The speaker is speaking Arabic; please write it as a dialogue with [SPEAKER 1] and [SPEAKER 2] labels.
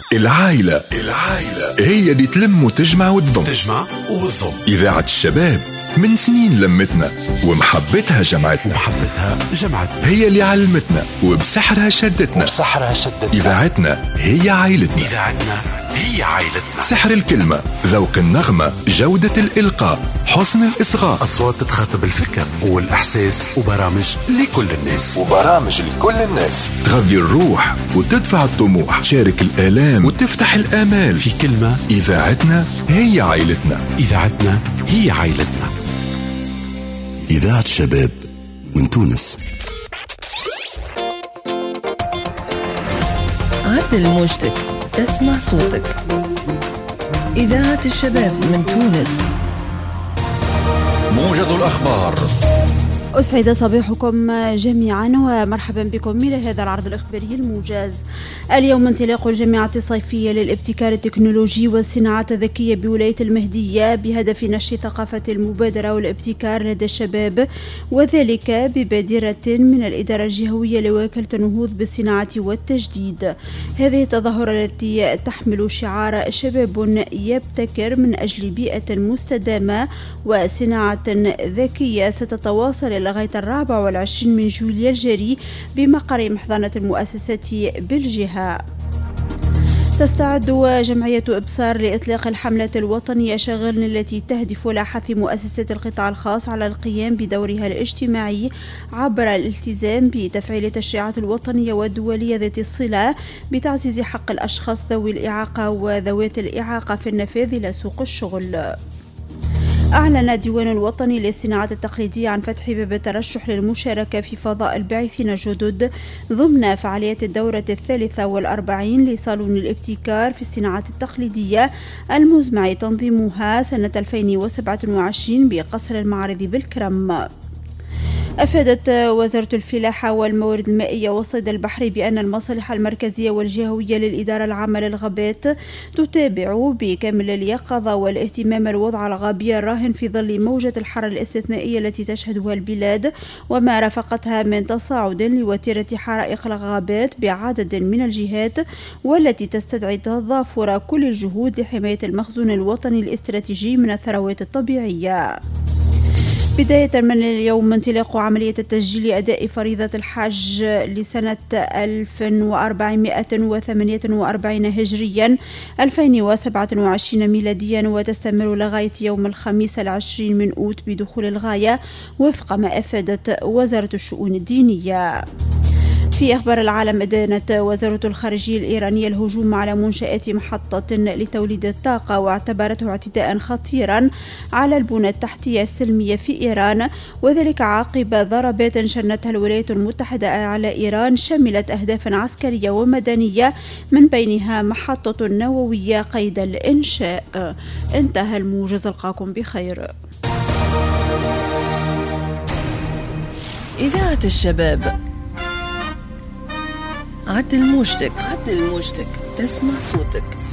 [SPEAKER 1] العائلة هي اللي تلم وتجمع وتضم. إذاعة الشباب من سنين لمتنا ومحبتها جمعتنا. هي اللي علمتنا وبسحرها شدتنا. إذاعتنا هي عائلتنا. سحر الكلمة، ذوق النغمة، جودة الإلقاء، حسن الإصغاء،
[SPEAKER 2] أصوات تتخاطب الفكر والإحساس، وبرامج لكل الناس.
[SPEAKER 1] تغذي الروح وتدفع الطموح، تشارك الآلام وتفتح الآمال.
[SPEAKER 2] في كلمة،
[SPEAKER 1] إذاعتنا هي عائلتنا.
[SPEAKER 2] إذاعة الشباب من تونس.
[SPEAKER 3] عدل موجتك، تسمع صوتك. إذاعة الشباب من تونس.
[SPEAKER 1] موجز الأخبار.
[SPEAKER 4] أسعد صباحكم جميعا ومرحبا بكم إلى هذا العرض الإخباري الموجز. اليوم انطلاق الجامعة الصيفية للابتكار التكنولوجي والصناعات الذكية بولاية المهدية بهدف نشر ثقافة المبادرة والابتكار لدى الشباب، وذلك ببادرة من الإدارة الجهوية لوكالة النهوض بالصناعة والتجديد. هذه التظاهرة التي تحمل شعار شباب يبتكر من أجل بيئة مستدامة وصناعة ذكية ستتواصل لغاية 24 من جويلية الجاري بمقر محضنة المؤسسة بالجهة. تستعد جمعية إبصار لإطلاق الحملة الوطنية شغلن التي تهدف إلى حث مؤسسات القطاع الخاص على القيام بدورها الاجتماعي عبر الالتزام بتفعيل التشريعات الوطنية والدولية ذات الصلة بتعزيز حق الأشخاص ذوي الإعاقة وذوات الإعاقة في النفاذ إلى سوق الشغل. أعلن الديوان الوطني للصناعات التقليدية عن فتح باب الترشح للمشاركة في فضاء الباعثين الجدد ضمن فعاليات الدورة 43 لصالون الابتكار في الصناعات التقليدية المزمع تنظيمها سنة 2027 بقصر المعارض بالكرم. أفادت وزارة الفلاحة والموارد المائية والصيد البحري بأن المصالح المركزية والجهوية للإدارة العامة للغابات تتابع بكامل اليقظة والاهتمام الوضع الغابي الراهن في ظل موجة الحر الاستثنائية التي تشهدها البلاد وما رافقتها من تصاعد لوتيرة حرائق الغابات بعدد من الجهات، والتي تستدعي تضافر كل الجهود لحماية المخزون الوطني الاستراتيجي من الثروات الطبيعية. بداية من اليوم انطلاق عملية التسجيل أداء فريضة الحج لسنة 1448 هجريا 2027 ميلاديا، وتستمر لغاية يوم الخميس 20 من أوت بدخول الغاية وفق ما أفادت وزارة الشؤون الدينية. في أخبار العالم، أدانت وزارة الخارجية الإيرانية الهجوم على منشآت محطة لتوليد الطاقة واعتبرته اعتداء خطيرا على البنى التحتية السلمية في إيران، وذلك عقب ضربات شنتها الولايات المتحدة على إيران شملت أهدافا عسكرية ومدنية من بينها محطة نووية قيد الإنشاء. انتهى الموجز، ألقاكم بخير.
[SPEAKER 3] إذاعة الشباب. عدل موجتك، تسمع صوتك.